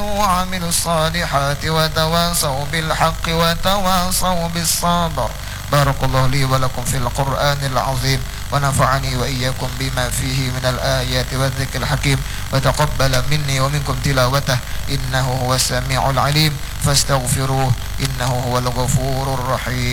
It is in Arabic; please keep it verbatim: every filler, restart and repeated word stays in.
آمنوا وعملوا الصالحات وتواصوا بالحق وتواصوا بالصبر. بارك الله لي ولكم في القرآن العظيم، ونفعني وإياكم بما فيه من الآيات والذكر الحكيم، وتقبل مني ومنكم تلاوته إنه هو السميع العليم، فاستغفروه إنه هو الغفور الرحيم.